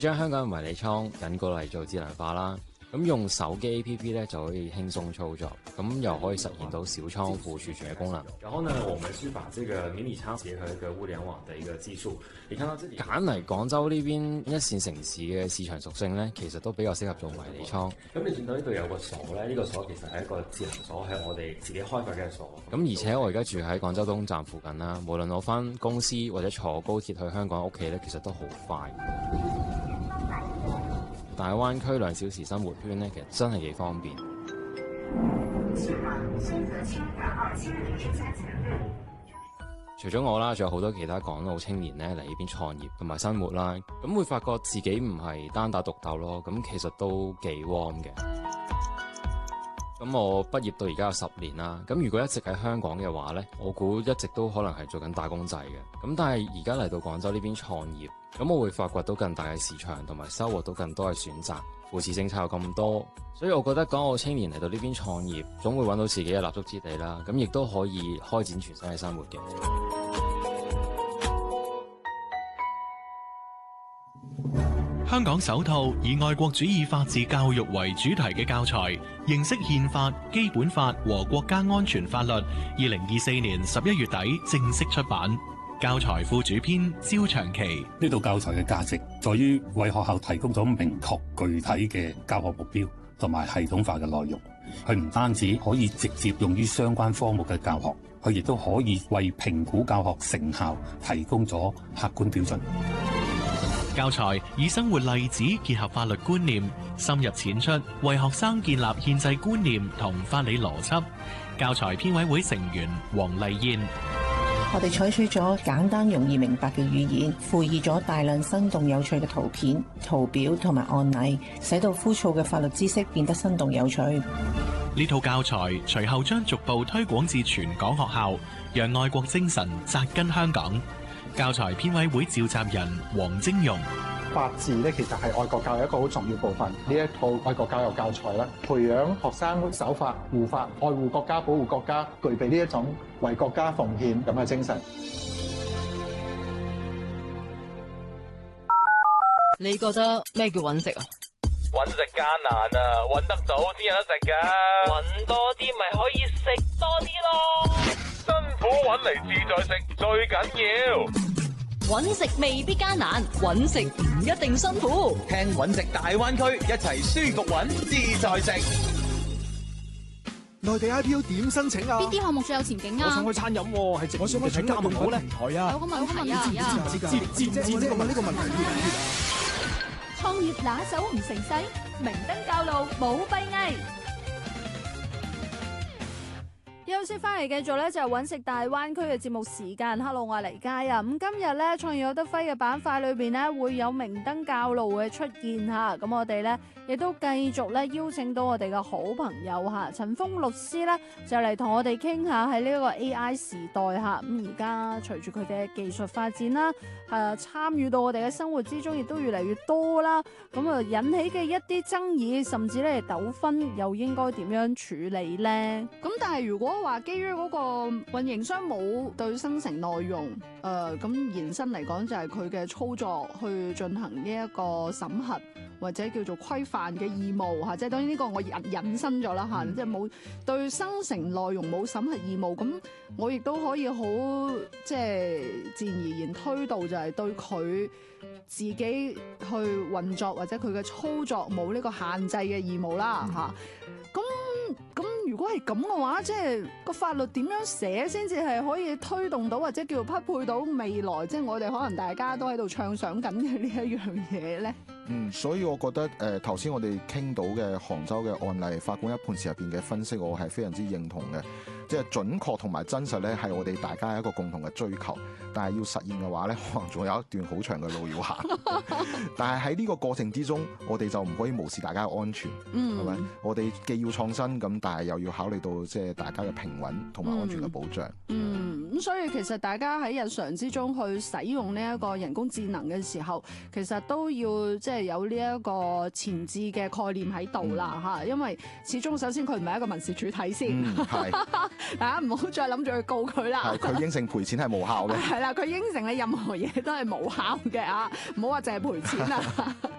將香港嘅迷你倉引過嚟做智能化啦。咁用手機 APP 咧就可以輕鬆操作，咁又可以實現到小倉庫儲存嘅功能。 然後呢，我們是把這個迷你倉結合一個物聯網的一個技術。你看到這裡揀嚟廣州呢邊一線城市嘅市場屬性咧，其實都比較適合做迷你倉。 咁你見到呢度有個鎖咧，呢個鎖其實係一個智能鎖，係我哋自己開發嘅鎖。 咁而且我而家住喺廣州東站附近啦，無論我返公司或者坐高鐵去香港屋企咧，其實都好快。大灣區2小時生活圈咧，其實真係幾方便。除咗我啦，仲有好多其他港澳青年咧嚟呢邊創業同埋生活啦，咁會發覺自己唔係單打獨鬥咯，咁其實都幾 warm 嘅。咁我畢業到而家有10年啦，咁如果一直喺香港嘅話呢，我估一直都可能係做緊打工仔嘅。咁但係而家嚟到廣州呢邊創業，咁我會發掘到更大嘅市場，同埋收穫到更多嘅選擇。扶持政策有咁多，所以我覺得港澳青年嚟到呢邊創業，總會揾到自己嘅立足之地啦。咁亦都可以開展全新嘅生活嘅。 香港首套以愛國主義法治教育為主題嘅教材《認識憲法、基本法和國家安全法律》，2024年11月底正式出版。教材副主編焦長期： 呢套教材嘅價值在於為學校提供咗明確具體嘅教學目標同埋系統化嘅內容。佢唔單止可以直接用於相關科目嘅教學，佢亦都可以為評估教學成效提供咗客觀標準。 教材以生活例子結合法律觀念，深入淺出，為學生建立憲制觀念同法理邏輯。教材編委會成員黃麗燕： 我哋採取咗簡單容易明白嘅語言，附以咗大量生動有趣嘅圖片、圖表同埋案例，使到枯燥嘅法律知識變得生動有趣。 呢套教材隨後將逐步推廣至全港學校，讓愛國精神扎根香港。教材編委會召集人黃晶容： 法治咧，其實係愛國教育一個好重要部分。呢一套愛國教育教材咧，培養學生守法、護法、愛護國家、保護國家，具備呢一種為國家奉獻咁嘅精神。 你覺得咩叫揾食啊？ 揾食艱難啊，揾得到先有得食㗎。揾多啲咪可以食多啲咯。辛苦揾嚟自在食最緊要。 揾食未必艱難，揾食唔一定辛苦。 聽揾食大灣區，一齊舒服揾自在食。 內地 IPO 點申請啊？ 邊啲項目最有前景啊？ 我想開餐飲喎，係我想開加盟好咧。台啊， 有個問題啊， 知呢個問題。 創業拿手唔成世，明燈教路冇閉翳。休息翻嚟繼續咧，就係揾食大灣區嘅節目時間。Hello， 我係黎佳啊。咁今日咧創業有得揮嘅板塊裏邊咧，會有明燈教路嘅出現吓。咁我哋咧亦都繼續咧邀請到我哋嘅好朋友吓，陳鋒律師咧就嚟同我哋傾下喺呢一個 AI 時代吓。咁而家隨住佢嘅技術發展啦，參與到我哋嘅生活之中，亦都越嚟越多啦。咁啊引起嘅一啲爭議，甚至咧糾紛，又應該點樣處理咧？咁但係如果話基於嗰個運營商冇對生成內容，咁延伸嚟講就係佢嘅操作去進行呢一個審核或者叫做規範嘅義務嚇，即係當然呢個我引申咗啦嚇，即係冇對生成內容冇審核義務，咁我亦都可以好即係自然而然推導就係對佢自己去運作或者佢嘅操作冇呢個限制嘅義務啦嚇。咁如果係咁嘅話，即係個法律點樣寫先至係可以推動到或者叫匹配到未來，即係我哋可能大家都喺度暢想緊嘅呢一樣嘢咧？ 所以我覺得頭先我哋傾到嘅杭州嘅案例，法官一判詞入邊嘅分析，我係非常之認同嘅。即係準確同埋真實咧，係我哋大家一個共同嘅追求。但係要實現嘅話咧，可能仲有一段好長嘅路要行。但係喺呢個過程之中，我哋就唔可以無視大家嘅安全，係咪？我哋既要創新咁，但係又要考慮到即係大家嘅平穩同埋安全嘅保障。 咁所以其實大家喺日常之中去使用呢一個人工智能嘅時候，其實都要即係有呢一個前置嘅概念喺度啦嚇，因為始終首先佢唔係一個民事主體先，大家唔好再諗住去告佢啦。 佢應承賠錢係無效嘅。 係啦，佢應承你任何嘢都係無效嘅啊，唔好話淨係賠錢啊。